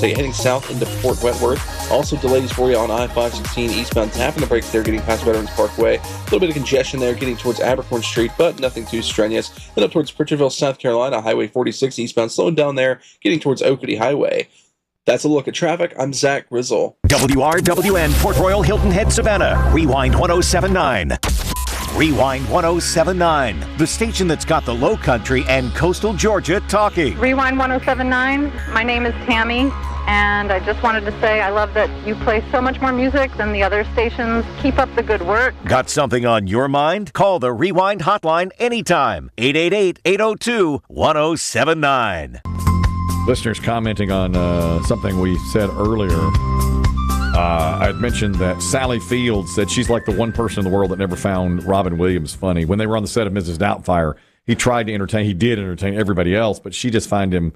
heading south into Fort Wentworth. Also delays for you on I-516 eastbound, tapping the brakes there, getting past Veterans Parkway. A little bit of congestion there, getting towards Abercorn Street, but nothing too strenuous. Then up towards Pritchardville, South Carolina, Highway 46 eastbound, slowing down there, getting towards Oakwood Highway. That's a look at traffic. I'm Zach Grizzle. WRWN, Port Royal, Hilton Head, Savannah. Rewind 1079. Rewind 1079, the station that's got the Low Country and coastal Georgia talking. Rewind 1079. My name is Tammy, and I just wanted to say I love that you play so much more music than the other stations. Keep up the good work. Got something on your mind? Call the Rewind hotline anytime. 888-802-1079. Listeners commenting on something we said earlier. I had mentioned that Sally Fields said she's like the one person in the world that never found Robin Williams funny. When they were on the set of Mrs. Doubtfire, he did entertain everybody else, but she just found him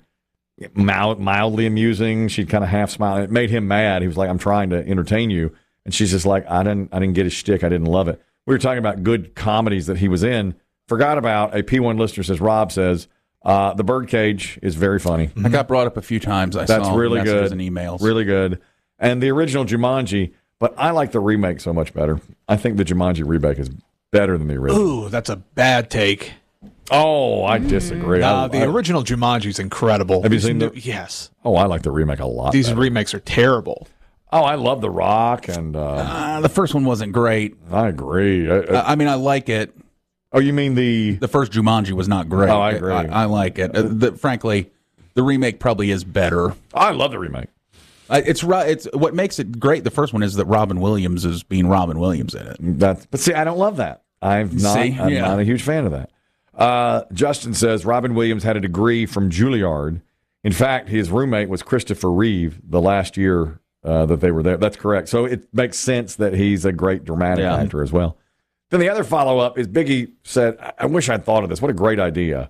mildly amusing. She'd kind of half smile. It made him mad. He was like, I'm trying to entertain you. And she's just like, I didn't get his shtick. I didn't love it. We were talking about good comedies that he was in. Forgot about, a P1 listener says, Rob says, The Birdcage is very funny. I got brought up a few times. That's really good. And emails. Really good. And the original Jumanji, but I like the remake so much better. I think the Jumanji remake is better than the original. Ooh, that's a bad take. Oh, I disagree. The original Jumanji is incredible. Have you seen the? Yes. Oh, I like the remake a lot. These better. remakes are terrible. Oh, I love The Rock, and the first one wasn't great. I agree. I mean, I like it. Oh, you mean the first Jumanji was not great. Oh, I agree. I like it. Frankly, the remake probably is better. I love the remake. It's what makes it great. The first one is that Robin Williams is being Robin Williams in it. But see, I don't love that. I'm not a huge fan of that. Justin says Robin Williams had a degree from Juilliard. In fact, his roommate was Christopher Reeve the last year that they were there. That's correct. So it makes sense that he's a great dramatic actor as well. Then the other follow-up is Biggie said, I wish I'd thought of this. What a great idea.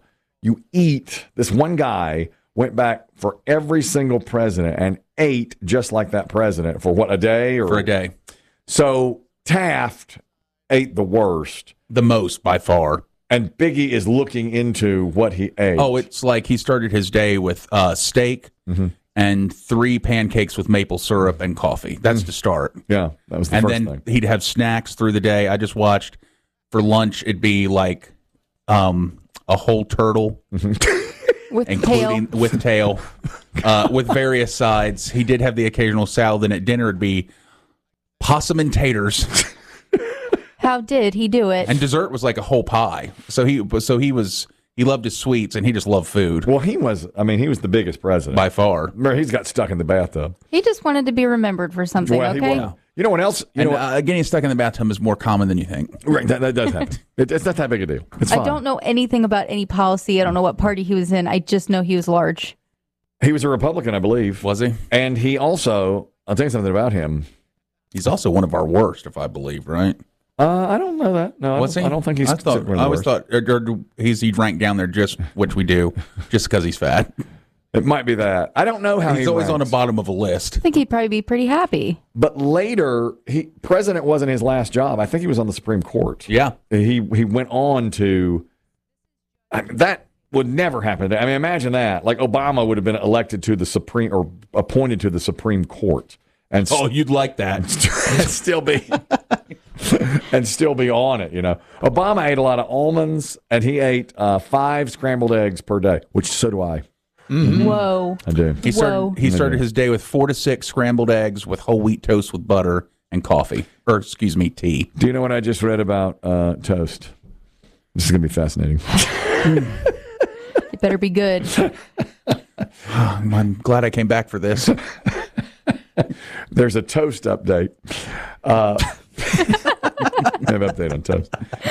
This one guy went back for every single president and ate just like that president for what, a day? For a day. So Taft ate the worst. The most, by far. And Biggie is looking into what he ate. Oh, it's like he started his day with steak and 3 pancakes with maple syrup and coffee. That's to start. Yeah, that was the first thing. And then he'd have snacks through the day. I just watched, for lunch, it'd be like a whole turtle. With tail, with various sides. He did have the occasional salad, and at dinner it'd be possum and taters. How did he do it? And dessert was like a whole pie. So he loved his sweets, and he just loved food. Well, he was the biggest president by far. He's got stuck in the bathtub. He just wanted to be remembered for something. Well, okay. You know what else? Getting stuck in the bathtub is more common than you think. Right, that does happen. It's not that big a deal. It's fine. I don't know anything about any policy. I don't know what party he was in. I just know he was large. He was a Republican, I believe. Was he? And he also, I'll tell you something about him. He's also one of our worst, if I believe, right? I don't know that. No, was he? I don't think he's. I always thought he's ranked down there just, which we do, just because he's fat. It might be that. I don't know how he's always on the bottom of a list. I think he'd probably be pretty happy. But later, president wasn't his last job. I think he was on the Supreme Court. Yeah. He went on to, that would never happen. I mean, imagine that. Like Obama would have been elected to the Supreme, or appointed to the Supreme Court. And you'd like that. and still be on it, Obama ate a lot of almonds, and he ate 5 scrambled eggs per day, which so do I. Mm-hmm. Whoa. I do. He started his day with 4 to 6 scrambled eggs with whole wheat toast with butter and coffee. Or, excuse me, tea. Do you know what I just read about toast? This is going to be fascinating. It better be good. I'm glad I came back for this. There's a toast update. I have an update on toast.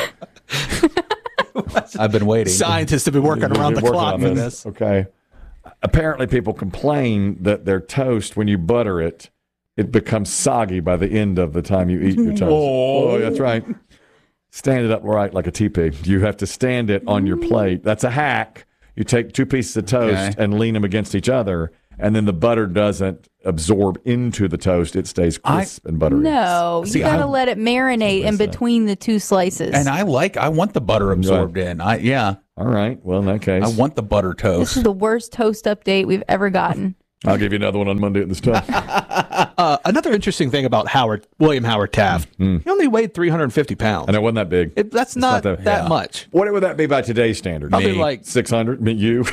I've been waiting. Scientists have been working around the clock for this. Okay. Apparently, people complain that their toast, when you butter it, it becomes soggy by the end of the time you eat your toast. Oh, that's right. Stand it up right like a teepee. You have to stand it on your plate. That's a hack. You take 2 pieces of toast and lean them against each other, and then the butter doesn't absorb into the toast. It stays crisp and buttery. No, you got to let it marinate in between the 2 slices. And I want the butter absorbed in. Yeah. All right. Well, in that case, I want the butter toast. This is the worst toast update we've ever gotten. I'll give you another one on Monday at this time. Another interesting thing about William Howard Taft, he only weighed 350 pounds. I know, it wasn't that big. That's not that much. What would that be by today's standard? Probably like 600. You?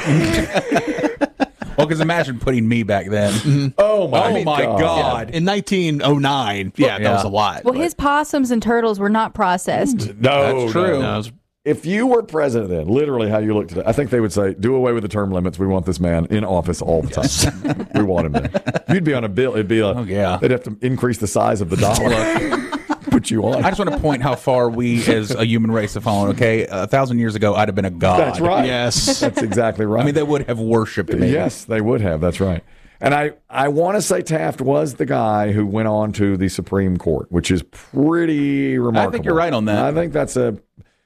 Well, because imagine putting me back then. Oh my God. In 1909, that was a lot. Well, his possums and turtles were not processed. No, That's true. no. If you were president then, literally how you look today, I think they would say, do away with the term limits. We want this man in office all the time. We want him there. You'd be on a bill. It'd be they'd have to increase the size of the dollar. Put you on. I just want to point how far we as a human race have fallen, okay? 1,000 years ago, I'd have been a god. That's right. Yes. That's exactly right. I mean, they would have worshipped me. Yes, they would have. That's right. And I want to say Taft was the guy who went on to the Supreme Court, which is pretty remarkable. I think you're right on that. I think that's and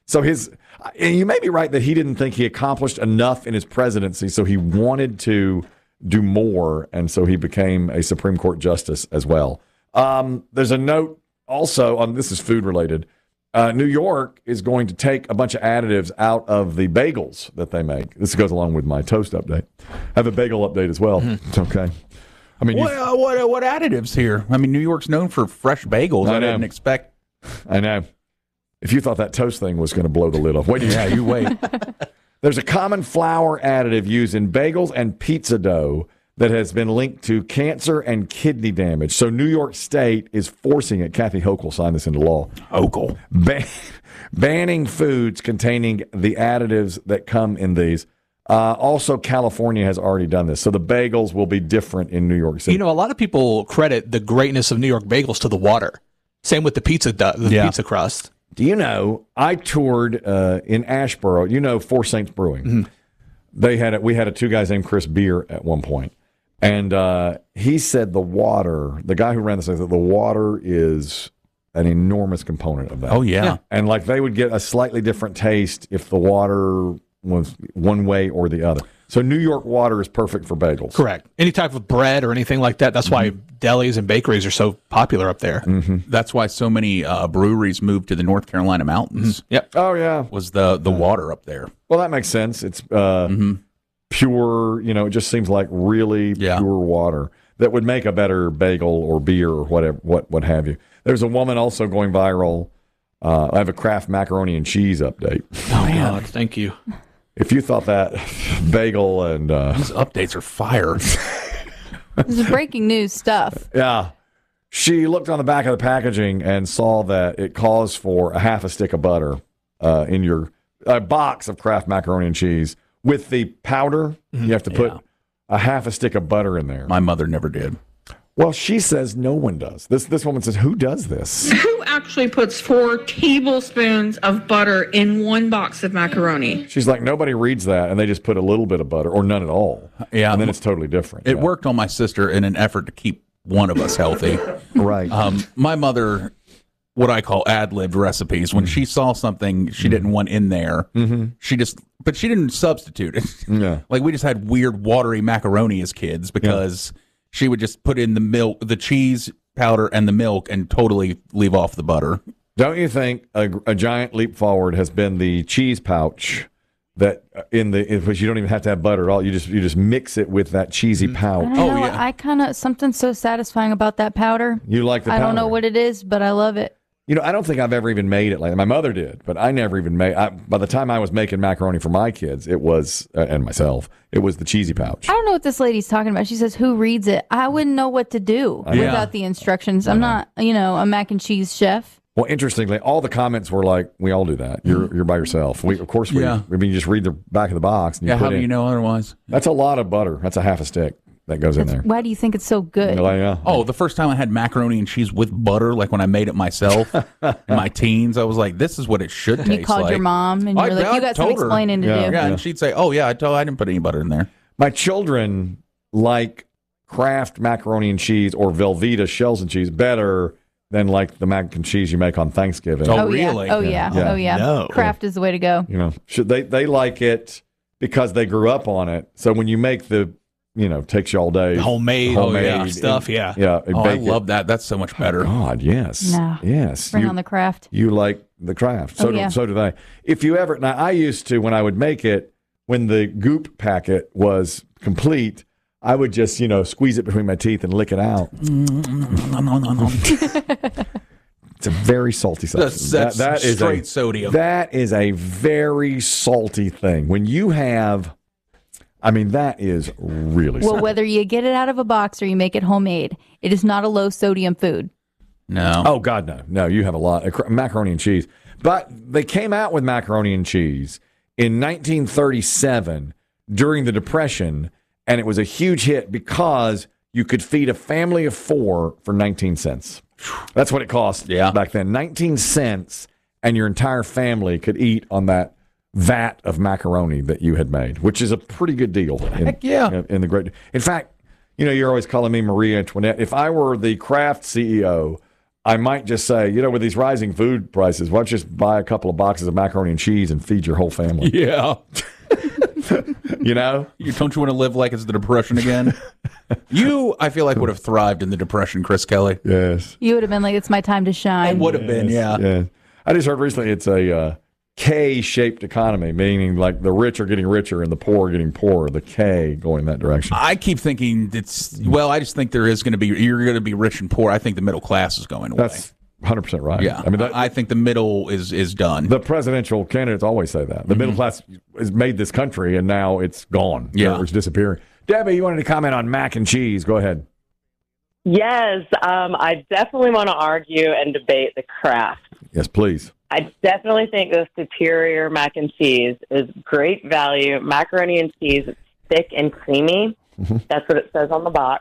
you may be right that he didn't think he accomplished enough in his presidency, so he wanted to do more, and so he became a Supreme Court justice as well. There's a note also on this is food related. New York is going to take a bunch of additives out of the bagels that they make. This goes along with my toast update. I have a bagel update as well. It's okay. I mean, what additives here? I mean, New York's known for fresh bagels. I didn't expect. I know. If you thought that toast thing was going to blow the lid off, you wait. There's a common flour additive used in bagels and pizza dough that has been linked to cancer and kidney damage. So New York State is forcing it. Kathy Hochul signed this into law. Hochul. Banning foods containing the additives that come in these. Also, California has already done this. So the bagels will be different in New York City. You know, a lot of people credit the greatness of New York bagels to the water. Same with the pizza crust. Do you know, I toured in Asheboro, Four Saints Brewing. Mm-hmm. We had a two guys named Chris Beer at one point. And he said the guy who ran this, said that the water is an enormous component of that. Oh, yeah. And like they would get a slightly different taste if the water was one way or the other. So New York water is perfect for bagels. Correct. Any type of bread or anything like that. That's why delis and bakeries are so popular up there. Mm-hmm. That's why so many breweries moved to the North Carolina mountains. Mm-hmm. Yep. Oh, yeah. Was the water up there. Well, that makes sense. It's pure, it just seems like really pure water that would make a better bagel or beer or whatever, what have you. There's a woman also going viral. I have a Kraft macaroni and cheese update. Oh, God. Thank you. If you thought that bagel and... These updates are fire. This is breaking news stuff. Yeah. She looked on the back of the packaging and saw that it calls for a half a stick of butter in your box of Kraft macaroni and cheese. With the powder, you have to put a half a stick of butter in there. My mother never did. Well, she says no one does. This woman says, who does this? Who actually puts 4 tablespoons of butter in one box of macaroni? She's like, nobody reads that, and they just put a little bit of butter, or none at all. Yeah. And then it's totally different. It worked on my sister in an effort to keep one of us healthy. Right. My mother, what I call ad-libbed recipes. When she saw something she didn't want in there, but she didn't substitute it. Yeah. Like we just had weird watery macaroni as kids because she would just put in the milk, the cheese powder and the milk and totally leave off the butter. Don't you think a giant leap forward has been the cheese pouch that which you don't even have to have butter at all. You just mix it with that cheesy pouch. I kind of, something's so satisfying about that powder. You like the powder? I don't know what it is, but I love it. I don't think I've ever even made it like that. My mother did, but I never even made. By the time I was making macaroni for my kids, it was and myself, it was the cheesy pouch. I don't know what this lady's talking about. She says, "Who reads it?" I wouldn't know what to do without the instructions. I'm not, a mac and cheese chef. Well, interestingly, all the comments were like, "We all do that. You're by yourself." I mean, you just read the back of the box. And how do you know otherwise? That's a lot of butter. That's a half a stick that goes in there. Why do you think it's so good? The first time I had macaroni and cheese with butter, like when I made it myself in my teens, I was like, this is what it should taste like. You called your mom and you were like, you got some explaining to do. Yeah, and she'd say, I didn't put any butter in there. My children like Kraft macaroni and cheese or Velveeta shells and cheese better than like the mac and cheese you make on Thanksgiving. Oh, really? Yeah. Oh, yeah. No. Kraft is the way to go. They like it because they grew up on it. So when you make takes you all day. Homemade stuff, Yeah. I love that. That's so much better. Oh, God, yes. No. Yes. Bring on the Kraft. You like the Kraft. So do they. If you ever, now I used to, when I would make it, when the goop packet was complete, I would just, squeeze it between my teeth and lick it out. It's a very salty substance. That's straight sodium. That is a very salty thing. When you have, that is really salty. Well, whether you get it out of a box or you make it homemade, it is not a low sodium food. No. Oh, God, no. No, you have a lot. Macaroni and cheese. But they came out with macaroni and cheese in 1937 during the Depression, and it was a huge hit because you could feed a family of 4 for 19 cents. That's what it cost back then. 19 cents, and your entire family could eat on that vat of macaroni that you had made, which is a pretty good deal. In the great. In fact, you're always calling me Marie Antoinette. If I were the Kraft CEO, I might just say, with these rising food prices, why don't you just buy a couple of boxes of macaroni and cheese and feed your whole family? Yeah. Don't you want to live like it's the Depression again? I feel like, would have thrived in the Depression, Chris Kelly. Yes. You would have been like, it's my time to shine. It would have been, yeah. Yeah. I just heard recently it's a K-shaped economy, meaning like the rich are getting richer and the poor are getting poorer. The K going in that direction. I keep thinking I just think you're going to be rich and poor. I think the middle class is going away. That's 100% right. Yeah. I think the middle is done. The presidential candidates always say that. The middle class has made this country and now it's gone. Yeah. It's disappearing. Debbie, you wanted to comment on mac and cheese. Go ahead. Yes, I definitely want to argue and debate the Kraft. Yes, please. I definitely think the superior mac and cheese is great value. Macaroni and cheese, it's thick and creamy. That's what it says on the box.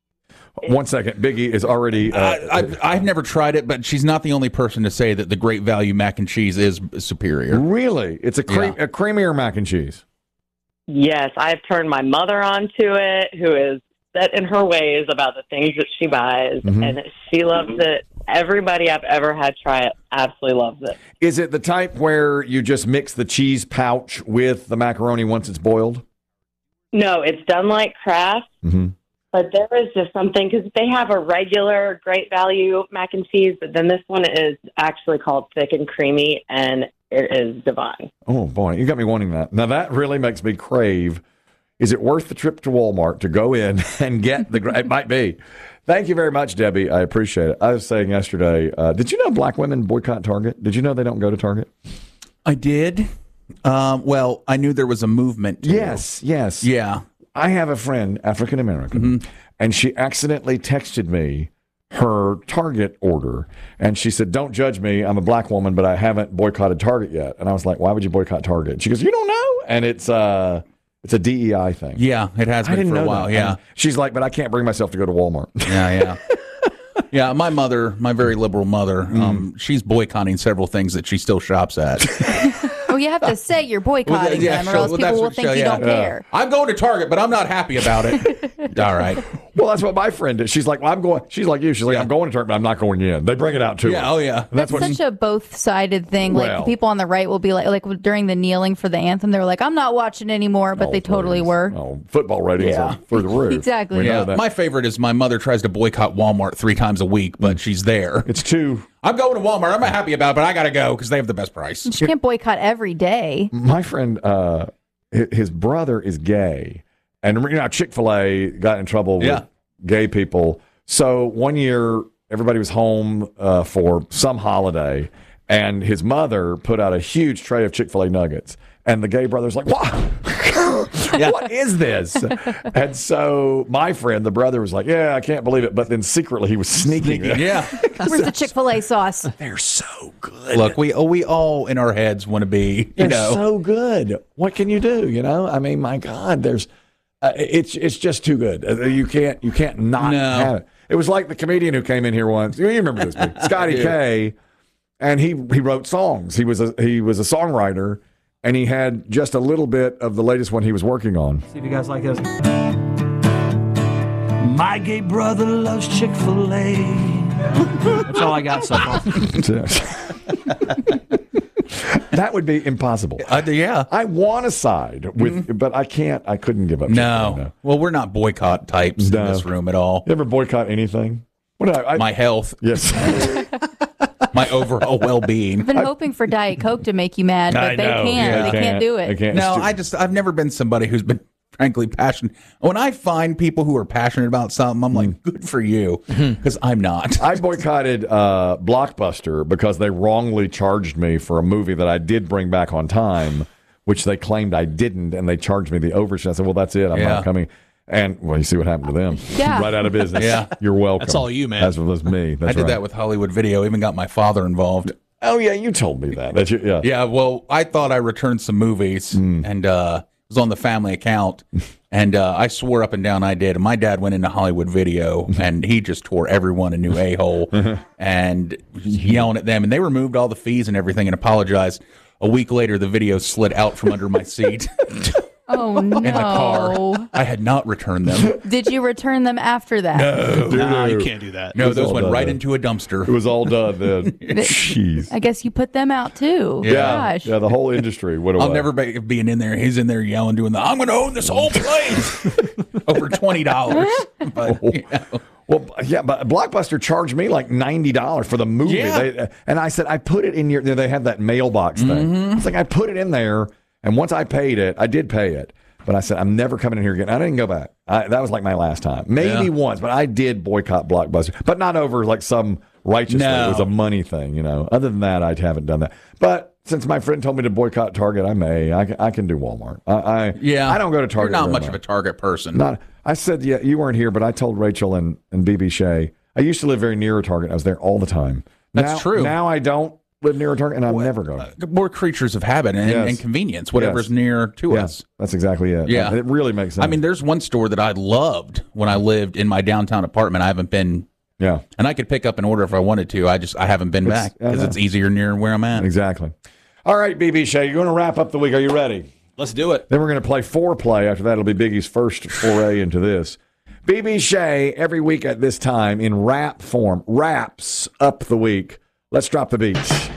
1 second. Biggie is already... I've never tried it, but she's not the only person to say that the Great Value mac and cheese is superior. Really? It's a creamier mac and cheese. Yes, I've turned my mother on to it, who is set in her ways about the things that she buys, and she loves it. Everybody I've ever had try it absolutely loves it. Is it the type where you just mix the cheese pouch with the macaroni once it's boiled? No, it's done like Kraft, but there is just something, because they have a regular Great Value mac and cheese, but then this one is actually called thick and creamy, and it is divine. Oh, boy, you got me wanting that. Now, that really makes me crave. Is it worth the trip to Walmart to go in and get the... It might be. Thank you very much, Debbie. I appreciate it. I was saying yesterday, did you know black women boycott Target? Did you know they don't go to Target? I did. Well, I knew there was a movement. Yes. Yeah. I have a friend, African American, and she accidentally texted me her Target order, and she said, "Don't judge me. I'm a black woman, but I haven't boycotted Target yet." And I was like, "Why would you boycott Target?" She goes, "You don't know?" And it's a DEI thing. Yeah, it has been for a while. That. Yeah. And she's like, "But I can't bring myself to go to Walmart." Yeah. Yeah, my mother, my very liberal mother, she's boycotting several things that she still shops at. Well, you have to say you're boycotting them, or else people will think you don't care. I'm going to Target, but I'm not happy about it. All right. Well, that's what my friend did. She's like, "Well, I'm going." She's like you. She's like, "I'm going to Target, but I'm not going in." They bring it out too. Yeah. Oh, yeah. That's such a both-sided thing. Like the people on the right will be like during the kneeling for the anthem, they were like, "I'm not watching anymore," but they totally were. Oh, football ratings are through the roof. Exactly. Yeah. My favorite is my mother tries to boycott Walmart 3 times a week, but she's there. It's too. I'm going to Walmart. I'm not happy about it, but I got to go because they have the best price. She can't boycott every day. My friend, his brother is gay, and Chick-fil-A got in trouble with gay people. So one year, everybody was home for some holiday, and his mother put out a huge tray of Chick-fil-A nuggets, and the gay brother's like, "What? What is this?" And so my friend, the brother, was like, "Yeah, I can't believe it," but then secretly he was sneaking it. Yeah. Where's the Chick-fil-A sauce? They're so good. Look, we all in our heads want to be, They're so good. What can you do? I mean, my God, there's it's just too good. You can't not have it. It was like the comedian who came in here once. You remember this? Scotty K. And he wrote songs. He was a songwriter, and he had just a little bit of the latest one he was working on. See if you guys like this. My gay brother loves Chick-fil-A. That's all I got so far. That would be impossible. Yeah. I want to side with, but I can't. I couldn't give up. No. Well, we're not boycott types in this room at all. You ever boycott anything? My health. Yes. My overall well-being. I've been hoping for Diet Coke to make you mad, but they can't. They can't do it. No, I've never been somebody who's been frankly passionate. When I find people who are passionate about something, I'm like, good for you, because I'm not. I boycotted Blockbuster because they wrongly charged me for a movie that I did bring back on time, which they claimed I didn't, and they charged me the overage. I said, well, that's it. I'm not coming. And, well, you see what happened to them. Yeah. Right out of business. Yeah. You're welcome. That's all you, man. That was me. That's I did that with Hollywood Video. Even got my father involved. Oh, yeah, you told me that. Yeah, well, I thought I returned some movies, and it was on the family account, and I swore up and down I did. And my dad went into Hollywood Video, and he just tore everyone a new a-hole, and yelling at them. And they removed all the fees and everything and apologized. A week later, the video slid out from under my seat. Oh, no. In the car. I had not returned them. Did you return them after that? No, you can't do that. No, those went right into a dumpster. It was all done then. Jeez. I guess you put them out too. Gosh. Yeah, the whole industry went away. I'll never be being in there. He's in there yelling, doing I'm going to own this whole place. Over $20. But, Well, yeah, but Blockbuster charged me like $90 for the movie. Yeah. And I said, I put it in your, they had that mailbox thing. It's like, I put it in there, and once I paid it, I did pay it. But I said, I'm never coming in here again. I didn't go back. That was like my last time. Maybe once, but I did boycott Blockbuster. But not over like some righteous thing. It was a money thing, Other than that, I haven't done that. But since my friend told me to boycott Target, I may. I can do Walmart. I don't go to Target. You're not much of a Target person. I said, yeah, you weren't here, but I told Rachel and BB Shea. I used to live very near a Target. I was there all the time. That's true. Now I don't live near a Target, and I'm never going. We're creatures of habit and convenience, whatever's near to us. That's exactly it. Yeah. It really makes sense. I mean, there's one store that I loved when I lived in my downtown apartment. I haven't been. Yeah. And I could pick up an order if I wanted to. I haven't been back because it's easier near where I'm at. Exactly. All right, BB Shea, you're going to wrap up the week. Are you ready? Let's do it. Then we're going to play Foreplay. After that, it'll be Biggie's first foray into this. BB Shea, every week at this time in rap form, wraps up the week. Let's drop the beats.